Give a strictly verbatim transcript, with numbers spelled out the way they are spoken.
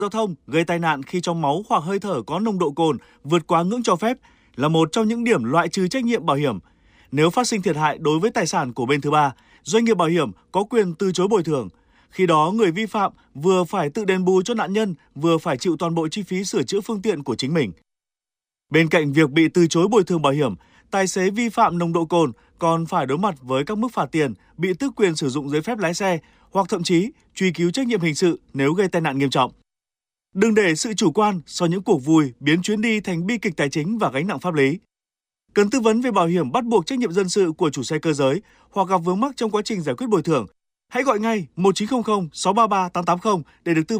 giao thông gây tai nạn khi trong máu hoặc hơi thở có nồng độ cồn vượt quá ngưỡng cho phép là một trong những điểm loại trừ trách nhiệm bảo hiểm. Nếu phát sinh thiệt hại đối với tài sản của bên thứ ba, doanh nghiệp bảo hiểm có quyền từ chối bồi thường. Khi đó, người vi phạm vừa phải tự đền bù cho nạn nhân, vừa phải chịu toàn bộ chi phí sửa chữa phương tiện của chính mình. Bên cạnh việc bị từ chối bồi thường bảo hiểm, tài xế vi phạm nồng độ cồn còn phải đối mặt với các mức phạt tiền, bị tước quyền sử dụng giấy phép lái xe hoặc thậm chí truy cứu trách nhiệm hình sự nếu gây tai nạn nghiêm trọng. Đừng để sự chủ quan sau những cuộc vui biến chuyến đi thành bi kịch tài chính và gánh nặng pháp lý. Cần tư vấn về bảo hiểm bắt buộc trách nhiệm dân sự của chủ xe cơ giới hoặc gặp vướng mắc trong quá trình giải quyết bồi thường, hãy gọi ngay một chín không không sáu ba ba tám tám không để được tư vấn.